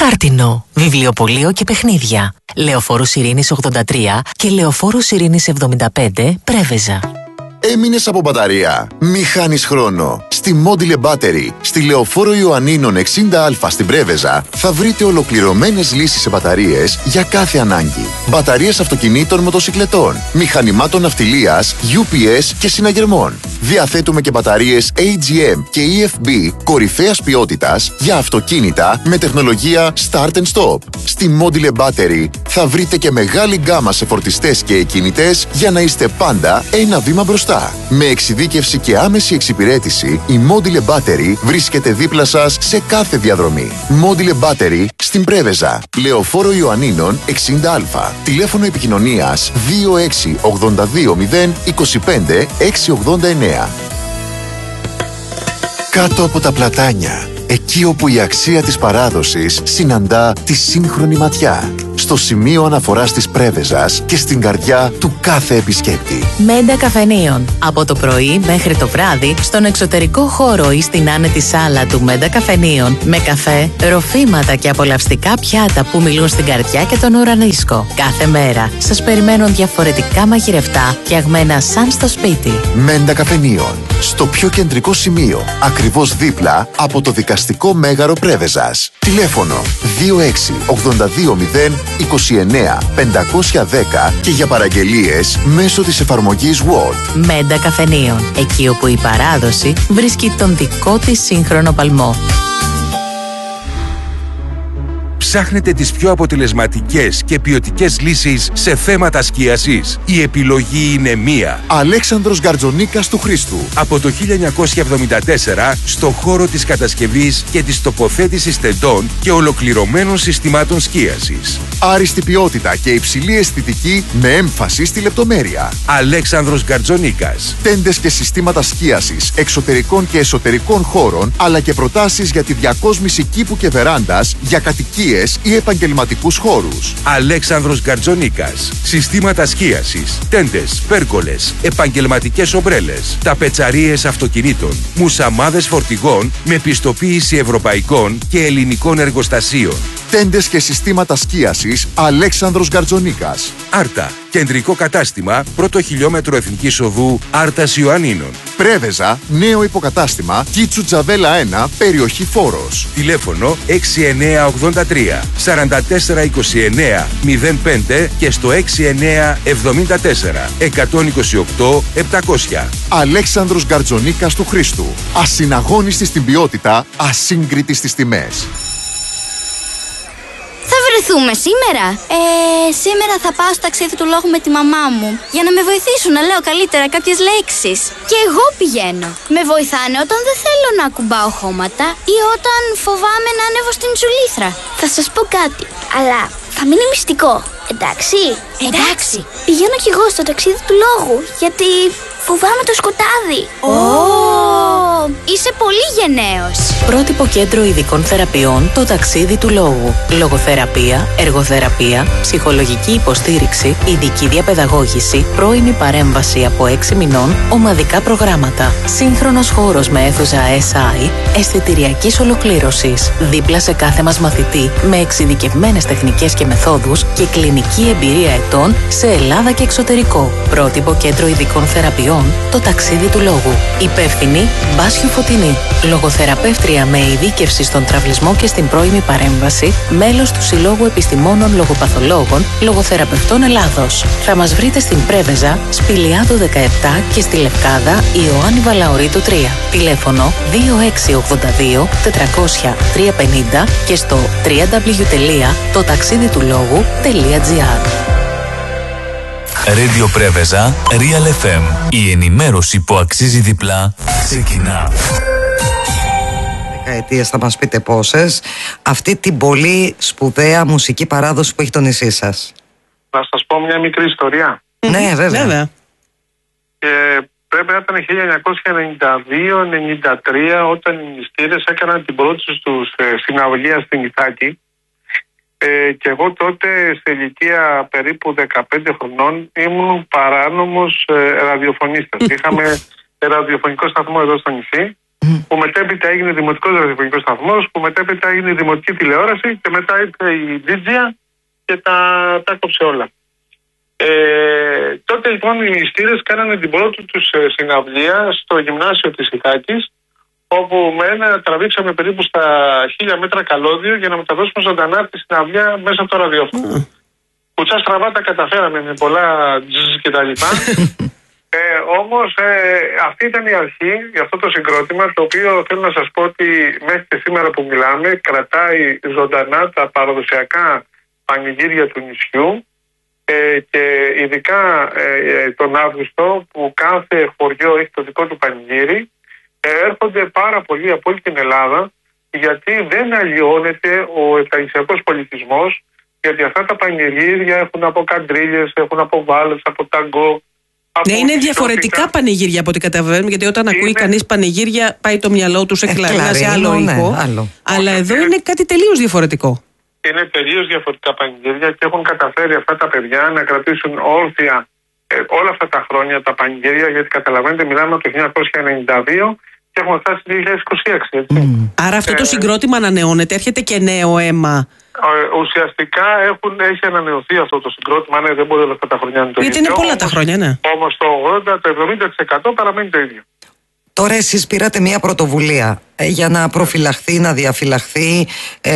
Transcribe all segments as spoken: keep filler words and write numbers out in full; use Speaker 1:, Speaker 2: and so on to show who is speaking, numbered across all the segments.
Speaker 1: Χάρτινο, βιβλιοπωλείο και παιχνίδια. Λεωφόρος Ειρήνης ογδόντα τρία και Λεωφόρος Ειρήνης εβδομήντα πέντε, Πρέβεζα.
Speaker 2: Έμεινες από μπαταρία? Μη χάνεις χρόνο. Στη Module Battery, στη Λεωφόρο Ιωαννίνων εξήντα α στην Πρέβεζα, θα βρείτε ολοκληρωμένες λύσεις σε μπαταρίες για κάθε ανάγκη. Μπαταρίες αυτοκινήτων, μοτοσικλετών, μηχανημάτων ναυτιλίας, γιου πι ες και συναγερμών. Διαθέτουμε και μπαταρίες έι τζι εμ και ι εφ μπι κορυφαίας ποιότητας για αυτοκίνητα με τεχνολογία Start and Stop. Στη Module Battery θα βρείτε και μεγάλη γκάμα σε φορτιστές και εκκινητές για να είστε πάντα ένα βήμα μπροστά. Με εξειδίκευση και άμεση εξυπηρέτηση, η Module Battery βρίσκεται δίπλα σας σε κάθε διαδρομή. Module Battery στην Πρέβεζα, Λεωφόρο Ιωαννίνων εξήντα α. Τηλέφωνο επικοινωνίας δύο έξι ογδόντα δύο μηδέν είκοσι πέντε εξακόσια ογδόντα εννέα. Κάτω από τα πλατάνια, εκεί όπου η αξία της παράδοσης συναντά τη σύγχρονη ματιά. Στο σημείο αναφοράς της Πρέβεζας και στην καρδιά του κάθε επισκέπτη.
Speaker 1: Μέντα Καφενείων. Από το πρωί μέχρι το βράδυ, στον εξωτερικό χώρο ή στην άνετη σάλα του Μέντα Καφενείων, με καφέ, ροφήματα και απολαυστικά πιάτα που μιλούν στην καρδιά και τον ουρανίσκο. Κάθε μέρα σας περιμένουν διαφορετικά μαγειρευτά, φτιαγμένα σαν στο σπίτι.
Speaker 2: Μέντα Καφενείων. Στο πιο κεντρικό σημείο, ακριβώς δίπλα από το δικαστικό μέγαρο Πρέβεζας. Τηλέφωνο δύο έξι ογδόντα δύο μηδέν είκοσι εννέα πεντακόσια δέκα και για παραγγελίες μέσω της εφαρμογής World.
Speaker 1: Μέντα Καφενείων. Εκεί όπου η παράδοση βρίσκει τον δικό της σύγχρονο παλμό.
Speaker 3: Ψάχνετε τις πιο αποτελεσματικές και ποιοτικές λύσεις σε θέματα σκίασης? Η επιλογή είναι μία.
Speaker 2: Αλέξανδρος Γκαρτζονίκας του Χρήστου.
Speaker 3: Από το χίλια εννιακόσια εβδομήντα τέσσερα στο χώρο της κατασκευής και της τοποθέτησης τεντών και ολοκληρωμένων συστημάτων σκίασης.
Speaker 2: Άριστη ποιότητα και υψηλή αισθητική με έμφαση στη λεπτομέρεια.
Speaker 3: Αλέξανδρος Γκαρτζονίκας.
Speaker 2: Τέντες και συστήματα σκίασης εξωτερικών και εσωτερικών χώρων, αλλά και προτάσεις για τη διακόσμηση κήπου και βεράντας για κατοικίες ή επαγγελματικούς χώρους.
Speaker 3: Αλέξανδρος Γκαρτζονίκας. Συστήματα σκίασης, τέντες, πέρκολες, επαγγελματικές ομπρέλες, ταπετσαρίες αυτοκινήτων, μουσαμάδες φορτηγών με πιστοποίηση ευρωπαϊκών και ελληνικών εργοστασίων.
Speaker 2: Τέντες και συστήματα σκίασης Αλέξανδρος Γκαρτζονίκας.
Speaker 3: Άρτα. Κεντρικό κατάστημα, πρώτο χιλιόμετρο Εθνικής Οδού, Άρτας Ιωαννίνων.
Speaker 2: Πρέβεζα, νέο υποκατάστημα, Κίτσου Τζαβέλα ένα, περιοχή Φόρος.
Speaker 3: Τηλέφωνο έξι εννέα ογδόντα τρία σαράντα τέσσερα είκοσι εννέα μηδέν πέντε και στο έξι εννέα εβδομήντα τέσσερα εκατόν είκοσι οκτώ επτακόσια.
Speaker 2: Αλέξανδρος Γκαρτζονίκας του Χρήστου. Ασυναγώνιστη στην ποιότητα, ασύγκριτη στις τιμές.
Speaker 4: Θα βρεθούμε σήμερα. Ε, σήμερα θα πάω στο ταξίδι του λόγου με τη μαμά μου για να με βοηθήσουν να λέω καλύτερα κάποιες λέξεις. Και εγώ πηγαίνω. Με βοηθάνε όταν δεν θέλω να ακουμπάω χώματα ή όταν φοβάμαι να ανέβω στην τσουλήθρα. Θα σας πω κάτι, αλλά θα μείνει μυστικό. Εντάξει. Εντάξει. Πηγαίνω κι εγώ στο ταξίδι του λόγου, γιατί φοβάμαι το σκοτάδι. Ω! Oh. Είσαι πολύ γενναίος.
Speaker 1: Πρότυπο κέντρο ειδικών θεραπείων, το ταξίδι του λόγου. Λογοθεραπεία, εργοθεραπεία, ψυχολογική υποστήριξη, ειδική διαπαιδαγώγηση, πρώιμη παρέμβαση από έξι μηνών, ομαδικά προγράμματα. Σύγχρονος χώρος με αίθουσα ες άι, αισθητηριακής ολοκλήρωσης. Δίπλα σε κάθε μας μαθητή, με εξειδικευμένες τεχνικές και μεθόδους και κλινική εμπειρία ετών σε Ελλάδα και εξωτερικό. Πρότυπο κέντρο ειδικών θεραπείων, το ταξίδι του λόγου. Υπεύθυνη Μπάσιου Φωτεινή. Λογοθεραπεύτρια με ειδίκευση στον τραυλισμό και στην πρώιμη παρέμβαση, μέλος του Συλλόγου Επιστημόνων Λογοπαθολόγων Λογοθεραπευτών Ελλάδος. Θα μας βρείτε στην Πρέβεζα, Σπηλιάδου δεκαεπτά και στη Λευκάδα Ιωάννη Βαλαωρίτου τρία. Τηλέφωνο δύο έξι ογδόντα δύο τετρακόσια τριακόσια πενήντα και στο double-u double-u double-u τελεία το ταξίδι του λόγου τελεία τζι άρ.
Speaker 5: Radio Πρέβεζα, Real εφ εμ. Η ενημέρωση που αξίζει διπλά ξεκινά.
Speaker 6: Δεκαετίες, θα μας πείτε πόσες, αυτή την πολύ σπουδαία μουσική παράδοση που έχει το νησί σας.
Speaker 7: Να σας πω μια μικρή ιστορία.
Speaker 6: Ναι, βέβαια. βέβαια.
Speaker 7: Και πρέπει να ήταν χίλια εννιακόσια ενενήντα δύο ενενήντα τρία όταν οι νηστήρες έκαναν την πρώτη τους ε, συναυλία στην Ιθάκη. Ε, και εγώ τότε σε ηλικία περίπου δεκαπέντε χρονών ήμουν παράνομος ε, ραδιοφωνίστας. Είχαμε ραδιοφωνικό σταθμό εδώ στο νησί mm. που μετέπειτα έγινε δημοτικός ραδιοφωνικός σταθμός, που μετέπειτα έγινε δημοτική τηλεόραση και μετά ήρθε η Ντίτζια και τα, τα κόψε όλα. Ε, τότε λοιπόν οι νηστήρες κάνανε την πρώτη τους συναυλία στο γυμνάσιο της Ιθάκης, όπου με ένα τραβήξαμε περίπου στα χίλια μέτρα καλώδιο για να μεταδώσουμε ζωντανά τη συναυλία μέσα από το ραδιόφωνο. Mm. Κουτσά στραβά τα καταφέραμε με πολλά τζζ και τα λοιπά. ε, όμως ε, αυτή ήταν η αρχή για αυτό το συγκρότημα, το οποίο θέλω να σας πω ότι μέχρι και σήμερα που μιλάμε κρατάει ζωντανά τα παραδοσιακά πανηγύρια του νησιού, ε, και ειδικά ε, τον Αύγουστο που κάθε χωριό έχει το δικό του πανηγύρι. Ε, έρχονται πάρα πολλοί από όλη την Ελλάδα, γιατί δεν αλλοιώνεται ο εκκλησιακός πολιτισμός, γιατί αυτά τα πανηγύρια έχουν από καντρίλιες, έχουν από βάλες, από ταγκό.
Speaker 8: Ναι, είναι διαφορετικά πανηγύρια από ό,τι καταλαβαίνουμε, γιατί όταν είναι... ακούει κανείς πανηγύρια πάει το μυαλό του σε κλαρινά, σε άλλο ήχο. Ναι, άλλο. Αλλά εδώ είναι... είναι κάτι τελείως διαφορετικό.
Speaker 7: Είναι τελείως διαφορετικά πανηγύρια και έχουν καταφέρει αυτά τα παιδιά να κρατήσουν όρθια ε, όλα αυτά τα χρόνια τα πανηγύρια, γιατί καταλαβαίνετε μιλάμε από το χίλια εννιακόσια ενενήντα δύο και έχουμε φτάσει το δύο χιλιάδες είκοσι έξι. Έτσι.
Speaker 8: Mm. Άρα αυτό το συγκρότημα ανανεώνεται, έρχεται και νέο αίμα.
Speaker 7: Ε, ουσιαστικά έχουν, έχει ανανεωθεί αυτό το συγκρότημα, ναι, δεν μπορεί όλα αυτά τα χρόνια να είναι το ίδιο.
Speaker 8: Γιατί είναι πολλά όμως, τα χρόνια, ναι.
Speaker 7: Όμως το ογδόντα με εβδομήντα τοις εκατό παραμένει το ίδιο.
Speaker 6: Τώρα εσείς πήρατε μια πρωτοβουλία ε, για να προφυλαχθεί, να διαφυλαχθεί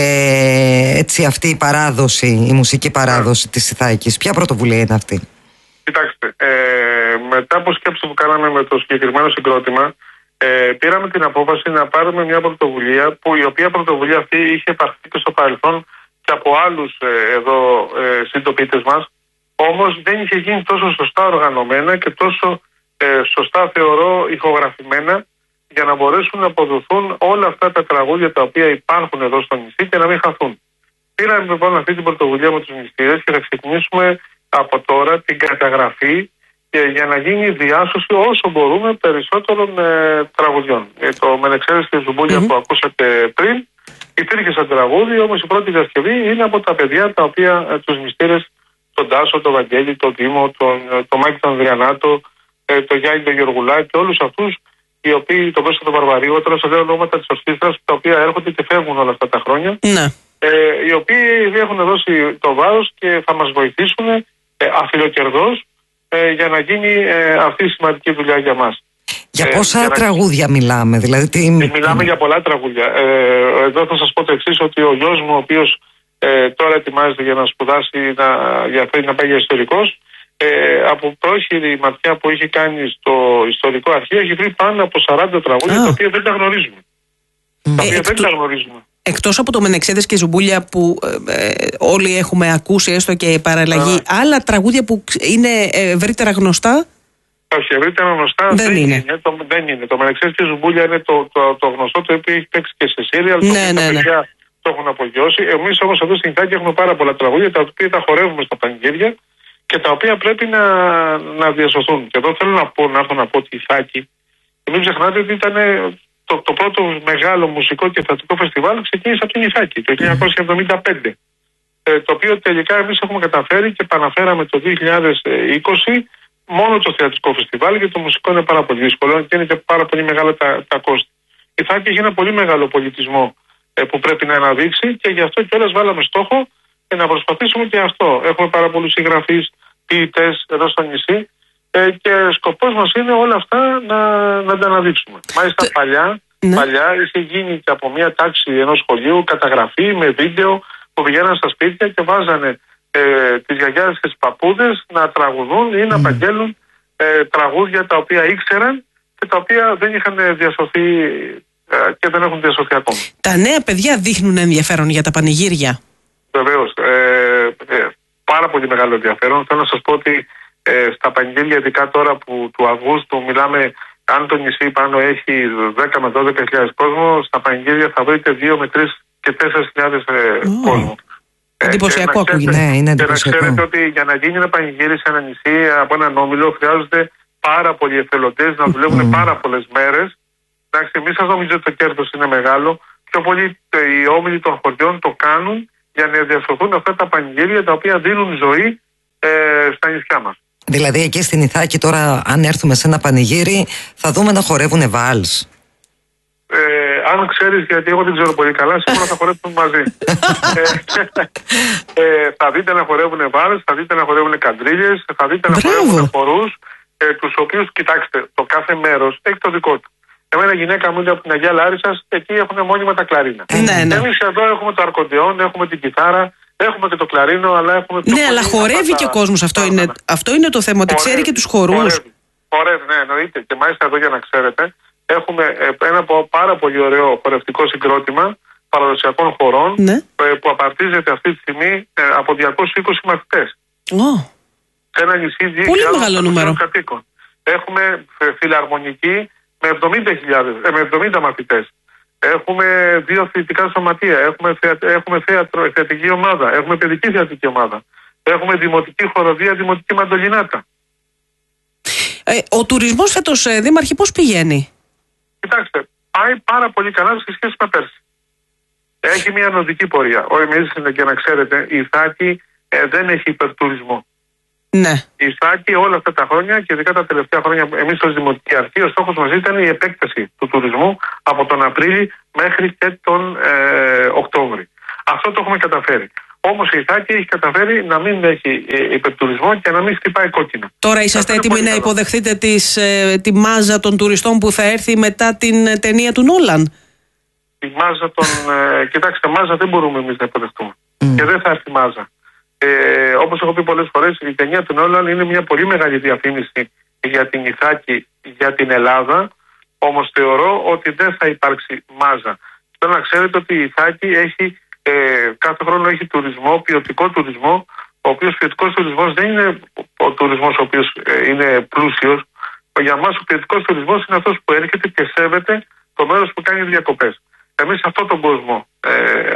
Speaker 6: ε, έτσι αυτή η παράδοση, η μουσική παράδοση yeah. της Ιθάκης. Ποια πρωτοβουλία είναι αυτή?
Speaker 7: Κοιτάξτε, ε, μετά από σκέψη που κάναμε με το συγκεκριμένο συγκρότημα, ε, πήραμε την απόφαση να πάρουμε μια πρωτοβουλία, που η οποία πρωτοβουλία αυτή είχε υπαρχθεί και στο παρελθόν και από άλλους ε, εδώ ε, συντοπίτες μας, όμως δεν είχε γίνει τόσο σωστά οργανωμένα και τόσο ε, σωστά θεωρώ ηχογραφημένα, για να μπορέσουν να αποδοθούν όλα αυτά τα τραγούδια τα οποία υπάρχουν εδώ στο νησί και να μην χαθούν. Πήραμε λοιπόν αυτή την πρωτοβουλία με τους νηστήρες και θα ξεκινήσουμε από τώρα την καταγραφή και για να γίνει διάσωση όσο μπορούμε περισσότερων ε, τραγουδιών. Ε, το Μενεξέδες και Ζουμπούλια mm-hmm. που ακούσατε πριν υπήρχε σαν τραγούδι, όμως η πρώτη διασκευή είναι από τα παιδιά τα οποία ε, τους νηστήρες, τον Τάσο, τον Βαγγέλη, τον Δήμο, τον, το Μάκη τον Ανδριανάτο, ε, τον Γιάννη τον Γεωργουλάκη και όλους αυτούς οι οποίοι, τον Κώστα τον Βαρβαρίου, τώρα σας λέω ονόματα της ορχήστρας, τα οποία έρχονται και φεύγουν όλα αυτά τα χρόνια,
Speaker 8: ναι.
Speaker 7: ε, οι οποίοι έχουν δώσει το βάρος και θα μας βοηθήσουν ε, αφιλοκερδώς ε, για να γίνει ε, αυτή η σημαντική δουλειά για μας.
Speaker 6: Για πόσα ε, τραγούδια να... μιλάμε, δηλαδή τι...
Speaker 7: Ε, μιλάμε για πολλά τραγούδια. Ε, εδώ θα σας πω το εξής, ότι ο γιος μου, ο οποίος ε, τώρα ετοιμάζεται για να σπουδάσει, να, για, να πάει για ιστορικός, Ε, από πρόχειρη ματιά που έχει κάνει στο ιστορικό αρχείο, έχει βρει πάνω από σαράντα τραγούδια, ah. τα οποία δεν τα γνωρίζουμε. Mm. Τα οποία ε, δεν εκτό... τα γνωρίζουμε.
Speaker 8: Εκτός από το Μενεξέδες και Ζουμπούλια που ε, ε, όλοι έχουμε ακούσει, έστω και παραλλαγή, ah. άλλα τραγούδια που είναι ευρύτερα γνωστά?
Speaker 7: Όχι, ευρύτερα γνωστά δεν, δεν είναι. είναι. Το, δεν είναι. Το Μενεξέδες και Ζουμπούλια είναι το, το, το γνωστό, το οποίο έχει παίξει και σε σύριαλ, ναι, το ναι, τα ναι. παιδιά το έχουν απογειώσει. Εμείς όμως εδώ στην Ιθάκη έχουμε πάρα πολλά τραγούδια, τα οποία τα χορεύουμε στα πανηγύρια και τα οποία πρέπει να, να διασωθούν. Και εδώ θέλω να πω, να έρθω να πω ότι η Ιθάκη, και μην ξεχνάτε ότι ήταν το, το πρώτο μεγάλο μουσικό και θεατρικό φεστιβάλ ξεκίνησε από την Ιθάκη το χίλια εννιακόσια εβδομήντα πέντε. Ε, το οποίο τελικά εμείς έχουμε καταφέρει και επαναφέραμε το δύο χιλιάδες είκοσι μόνο το θεατρικό φεστιβάλ, γιατί το μουσικό είναι πάρα πολύ δύσκολο και είναι και πάρα πολύ μεγάλα τα, τα κόστη. Η Ιθάκη έχει ένα πολύ μεγάλο πολιτισμό ε, που πρέπει να αναδείξει και γι' αυτό κιόλας βάλαμε στόχο και να προσπαθήσουμε και αυτό. Έχουμε πάρα πολλούς συγγραφείς, ποιητές εδώ στο νησί ε, και σκοπός μας είναι όλα αυτά να, να τα αναδείξουμε. Μάλιστα Τε... παλιά, ναι. παλιά είχε γίνει και από μια τάξη ενός σχολείου καταγραφή με βίντεο που πηγαίναν στα σπίτια και βάζανε ε, τις γιαγιάδες και τις παππούδες να τραγουδούν ή να mm. απαγγέλουν ε, τραγούδια τα οποία ήξεραν και τα οποία δεν είχαν διασωθεί ε, και δεν έχουν διασωθεί ακόμα.
Speaker 8: Τα νέα παιδιά δείχνουν ενδιαφέρον για τα πανηγύρια?
Speaker 7: Βεβαίως, ε, ε, πάρα πολύ μεγάλο ενδιαφέρον. Θέλω να σας πω ότι ε, στα πανηγύρια, ειδικά τώρα που του Αυγούστου μιλάμε, αν το νησί πάνω έχει δέκα με δώδεκα χιλιάδες κόσμο, στα πανηγύρια θα βρείτε δύο με τρεις και τέσσερις χιλιάδες ε, oh. κόσμο.
Speaker 8: Εντυπωσιακό ακούγεται.
Speaker 6: Ναι, είναι
Speaker 7: και να
Speaker 6: εντυπωσιακό.
Speaker 7: ξέρετε ότι για να γίνει ένα πανηγύρι σε ένα νησί από έναν όμιλο χρειάζονται πάρα πολλοί εθελοντές να δουλεύουν mm. πάρα πολλές μέρες. Εντάξει, μην σας νομίζετε ότι το κέρδος είναι μεγάλο. Πιο πολλοί οι όμιλοι των χωριών το κάνουν για να διασωθούν αυτά τα πανηγύρια τα οποία δίνουν ζωή ε, στα νησιά μας.
Speaker 6: Δηλαδή εκεί στην Ιθάκη τώρα, αν έρθουμε σε ένα πανηγύρι, θα δούμε να χορεύουνε βάλς?
Speaker 7: Ε, αν ξέρεις, γιατί εγώ δεν ξέρω πολύ καλά, σίγουρα θα χορέψουν μαζί. ε, ε, θα δείτε να χορεύουν βάλες, θα δείτε να χορεύουν καντρίλιες, θα δείτε να χορεύουν χορούς, ε, τους οποίους, κοιτάξτε, το κάθε μέρος έχει το δικό του. Εμένα η γυναίκα μου είναι από την Αγία Λάρισσας, εκεί έχουν μόνιμα τα κλαρίνα. Ε, ναι, ναι. Εμείς εδώ έχουμε το αρκοντεόν, έχουμε την κιθάρα, έχουμε και το κλαρίνο, αλλά έχουμε.
Speaker 8: Ναι, αλλά χορεύει και ο κόσμος. Αυτό, είναι, αυτό είναι το θέμα, ότι χορεύει, ξέρει και τους χορούς.
Speaker 7: Χορεύει, χορεύει, ναι, εννοείται. Και μάλιστα εδώ για να ξέρετε, έχουμε ένα πάρα πολύ ωραίο χορευτικό συγκρότημα παραδοσιακών χορών, ναι, που απαρτίζεται αυτή τη στιγμή από διακόσιους είκοσι μαθητές.
Speaker 8: Oh.
Speaker 7: Σε ένα νησί δύο χιλιάδες κατοίκων. Έχουμε φιλαρμονική με εβδομήντα μαθητές. Έχουμε δύο αθλητικά σωματεία, έχουμε, θεα, έχουμε θέατρο, θεατρική ομάδα, έχουμε παιδική θεατρική ομάδα, έχουμε δημοτική χοροδία, δημοτική μαντολινάτα.
Speaker 8: Ε, ο τουρισμός φέτος, ε, Δήμαρχε, πώς πηγαίνει?
Speaker 7: Κοιτάξτε, πάει πάρα πολύ καλά σε σχέση με πέρσι. Έχει μια νοδική πορεία. Ο εμείς, και να ξέρετε, η Ιθάκη ε, δεν έχει υπερτουρισμό.
Speaker 8: Ναι.
Speaker 7: Η Ιθάκη όλα αυτά τα χρόνια και ειδικά τα τελευταία χρόνια, εμείς ως Δημοτική Αρχή, ο στόχος μας ήταν η επέκταση του τουρισμού από τον Απρίλη μέχρι και τον ε, Οκτώβρη. Αυτό το έχουμε καταφέρει. Όμως η Ιθάκη έχει καταφέρει να μην έχει ε, υπερτουρισμό και να μην χτυπάει κόκκινα.
Speaker 8: Τώρα είσαστε έτοιμοι να υποδεχτείτε τις, ε, τη μάζα των τουριστών που θα έρθει μετά την ταινία του Νόλαν?
Speaker 7: Τη μάζα των. Ε, κοιτάξτε, μάζα δεν μπορούμε εμείς να υποδεχτούμε. Mm. Και δεν θα έρθει μάζα. Ε, όπως έχω πει πολλές φορές, η ταινία του Νόλαν είναι μια πολύ μεγάλη διαφήμιση για την Ιθάκη, για την Ελλάδα. Όμως θεωρώ ότι δεν θα υπάρξει μάζα. Θέλω να ξέρετε ότι η Ιθάκη έχει, ε, κάθε χρόνο έχει τουρισμό, ποιοτικό τουρισμό, ο οποίος ποιοτικός τουρισμός δεν είναι ο τουρισμός ο οποίος ε, είναι πλούσιος. Για μας ο ποιοτικός τουρισμός είναι αυτός που έρχεται και σέβεται το μέρος που κάνει διακοπές. Εμείς αυτόν τον κόσμο, ε,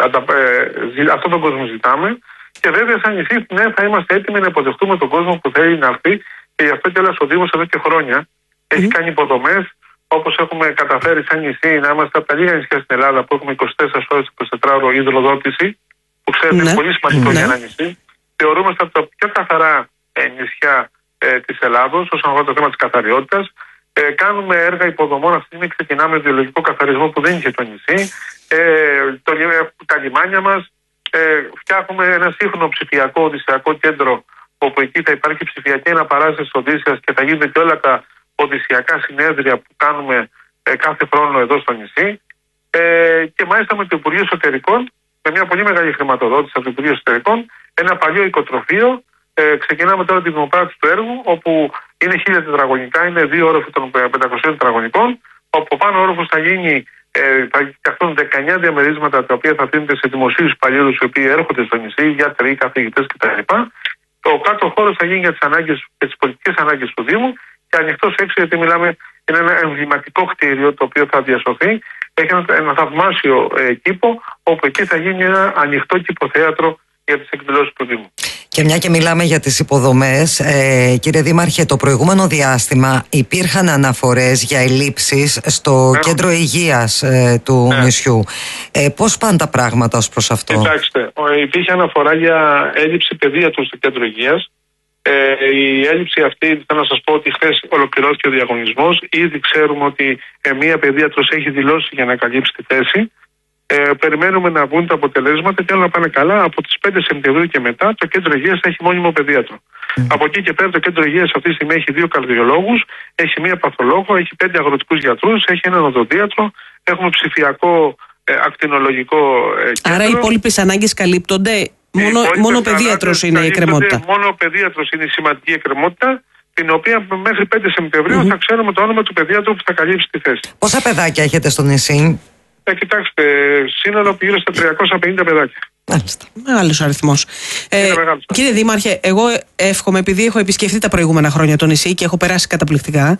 Speaker 7: ε, αυτόν τον κόσμο ζητάμε. Και βέβαια, σαν νησί, ναι, θα είμαστε έτοιμοι να υποδεχτούμε τον κόσμο που θέλει να έρθει. Και γι' αυτό κιόλας ο Δήμος εδώ και χρόνια mm-hmm. έχει κάνει υποδομές, όπως έχουμε καταφέρει σαν νησί να είμαστε από τα λίγα νησιά στην Ελλάδα που έχουμε είκοσι τέσσερις ώρες εικοσιτετράωρο υδροδότηση, που ξέρετε είναι mm-hmm. πολύ σημαντικό mm-hmm. για ένα νησί. Θεωρούμε από τα πιο καθαρά ε, νησιά ε, της Ελλάδος όσον αφορά το θέμα της καθαριότητας. Ε, κάνουμε έργα υποδομών. Αυτή τη στιγμή ξεκινάμε βιολογικό καθαρισμό που δεν είχε το νησί. Ε, το, τα λιμάνια μας. Ε, φτιάχνουμε ένα σύγχρονο ψηφιακό οδυσσιακό κέντρο, όπου εκεί θα υπάρχει ψηφιακή αναπαράσταση της Οδύσσειας και θα γίνονται και όλα τα οδυσσιακά συνέδρια που κάνουμε ε, κάθε χρόνο εδώ στο νησί. Ε, και μάλιστα με το Υπουργείο Εσωτερικών, με μια πολύ μεγάλη χρηματοδότηση από το Υπουργείο Εσωτερικών, ένα παλιό οικοτροφείο. Ε, ξεκινάμε τώρα την δημοπράτηση του έργου, όπου είναι χίλια τετραγωνικά, είναι δύο όροφοι των πεντακοσίων τετραγωνικών, όπου πάνω όροφος θα γίνει. Ε, θα φτιαχτούν δεκαεννιά διαμερίσματα τα οποία θα δίνονται σε δημοσίους υπαλλήλους οι οποίοι έρχονται στο νησί, γιατροί, καθηγητές κτλ. Ο κάτω χώρος θα γίνει για τις ανάγκες και τις πολιτικές ανάγκες του Δήμου και ανοιχτός έξω, γιατί μιλάμε, είναι ένα εμβληματικό κτίριο το οποίο θα διασωθεί. Έχει ένα, ένα θαυμάσιο ε, κήπο, όπου εκεί θα γίνει ένα ανοιχτό κηποθέατρο για τις εκδηλώσεις του Δήμου.
Speaker 6: Και μια και μιλάμε για τις υποδομές, ε, κύριε Δήμαρχε, το προηγούμενο διάστημα υπήρχαν αναφορές για ελλείψεις στο ναι. κέντρο υγείας ε, του ναι. νησιού. Ε, πώς πάνε τα πράγματα ως προς αυτό?
Speaker 7: Κοιτάξτε, υπήρχε αναφορά για έλλειψη παιδίατρου στο κέντρο υγείας. Ε, η έλλειψη αυτή, θέλω να σας πω ότι χθες ολοκληρώθηκε ο διαγωνισμός. Ήδη ξέρουμε ότι ε, μία παιδίατρος έχει δηλώσει για να καλύψει τη θέση. Ε, περιμένουμε να βγουν τα αποτελέσματα και όλα να πάνε καλά. Από τις πέντε Σεπτεμβρίου και μετά το κέντρο υγείας θα έχει μόνιμο παιδίατρο. Mm. Από εκεί και πέρα το κέντρο υγείας αυτή τη στιγμή έχει δύο καρδιολόγους, έχει μία παθολόγο, έχει πέντε αγροτικούς γιατρούς, έχει έναν οδοντίατρο, έχουμε ψηφιακό ε, ακτινολογικό ε, κέντρο.
Speaker 8: Άρα οι υπόλοιπες ανάγκες καλύπτονται. Μόνο, μόνο παιδίατρος είναι η εκκρεμότητα.
Speaker 7: Μόνο ο παιδίατρος είναι η σημαντική εκκρεμότητα, την οποία μέχρι πέντε Σεπτεμβρίου mm-hmm. θα ξέρουμε το όνομα του παιδίατρου που θα καλύψει τη θέση.
Speaker 6: Πόσα παιδάκια έχετε στο νησί?
Speaker 7: Ε, κοιτάξτε, σύνολο γύρω στα τριακόσια πενήντα παιδάκια.
Speaker 6: Μάλιστα.
Speaker 8: Μεγάλος αριθμός. Ε, κύριε Δήμαρχε, εγώ εύχομαι, επειδή έχω επισκεφτεί τα προηγούμενα χρόνια το νησί και έχω περάσει καταπληκτικά,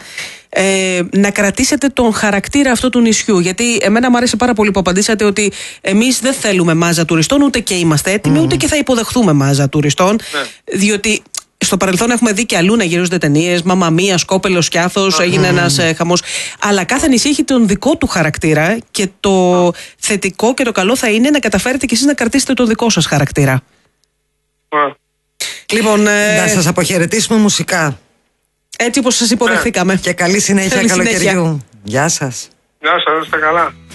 Speaker 8: ε, να κρατήσετε τον χαρακτήρα αυτού του νησιού. Γιατί εμένα μου άρεσε πάρα πολύ που απαντήσατε ότι εμείς δεν θέλουμε μάζα τουριστών, ούτε και είμαστε έτοιμοι, mm. ούτε και θα υποδεχθούμε μάζα τουριστών. Ναι. Διότι στο παρελθόν έχουμε δει και αλλού να γυρίζονται ταινίες, Μαμμα Μία, Σκόπελος, Σκιάθος, mm. έγινε ένας ε, χαμός. Αλλά κάθε νησί έχει τον δικό του χαρακτήρα και το mm. θετικό και το καλό θα είναι να καταφέρετε κι εσείς να κρατήσετε τον δικό σας χαρακτήρα.
Speaker 7: Mm.
Speaker 8: Λοιπόν, ε...
Speaker 6: να σας αποχαιρετήσουμε μουσικά.
Speaker 8: Έτσι όπως σας υποδεχθήκαμε.
Speaker 6: Και καλή συνέχεια καλοκαιριού. Γεια σας.
Speaker 7: Γεια σας, είστε καλά.